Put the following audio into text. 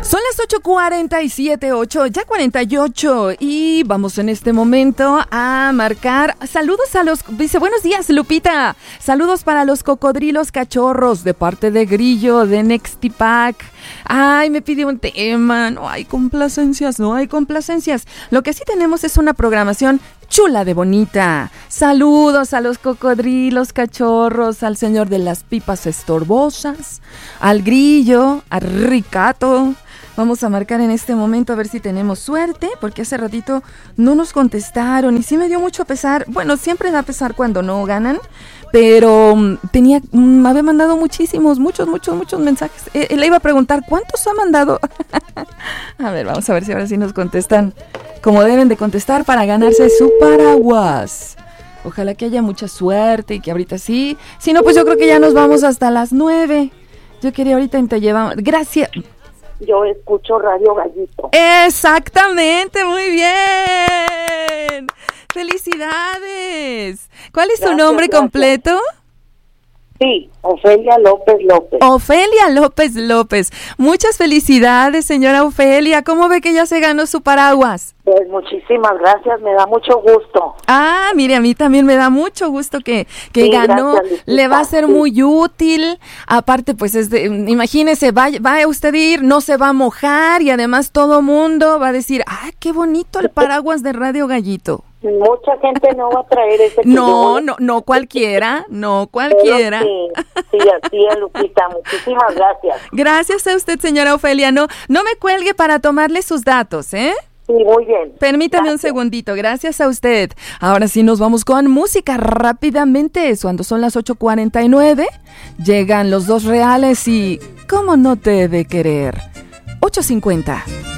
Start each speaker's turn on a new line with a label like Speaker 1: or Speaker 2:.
Speaker 1: Son las 8:47, ya 48, y vamos en este momento a marcar saludos a los, dice, buenos días Lupita, saludos para los cocodrilos cachorros de parte de Grillo de Nextipac. Ay, me pidió un tema, no hay complacencias. Lo que sí tenemos es una programación chula de bonita. Saludos a los cocodrilos cachorros, al señor de las pipas estorbosas, al Grillo, a Ricato. Vamos a marcar en este momento a ver si tenemos suerte, porque hace ratito no nos contestaron y sí me dio mucho pesar. Bueno, siempre da pesar cuando no ganan, pero me había mandado muchos mensajes. Le iba a preguntar, ¿cuántos ha mandado? A ver, vamos a ver si ahora sí nos contestan como deben de contestar para ganarse su paraguas. Ojalá que haya mucha suerte y que ahorita sí. Si no, pues yo creo que ya nos vamos hasta las 9. Yo quería ahorita te llevamos. Gracias.
Speaker 2: Yo escucho Radio Gallito.
Speaker 1: Exactamente, muy bien. ¡Felicidades! ¿Cuál es su nombre completo?
Speaker 2: Sí, Ofelia López López.
Speaker 1: Ofelia López López. Muchas felicidades, señora Ofelia. ¿Cómo ve que ya se ganó su paraguas?
Speaker 2: Pues muchísimas gracias, me da mucho gusto.
Speaker 1: Ah, mire, a mí también me da mucho gusto que sí, ganó. Gracias, le va a ser muy útil. Aparte, pues, imagínese, va a usted ir, no se va a mojar y además todo mundo va a decir, ¡ah, qué bonito el paraguas de Radio Gallito!
Speaker 2: Mucha gente no va a traer ese.
Speaker 1: No cualquiera.
Speaker 2: Sí, así es, Lupita. Muchísimas gracias.
Speaker 1: Gracias a usted, señora Ofelia. No me cuelgue para tomarle sus datos, ¿eh?
Speaker 2: Sí, muy bien.
Speaker 1: Permítame un segundito. Gracias a usted. Ahora sí nos vamos con música rápidamente. Cuando son las 8:49, llegan los dos reales y ¿cómo no te he de querer? 8:50.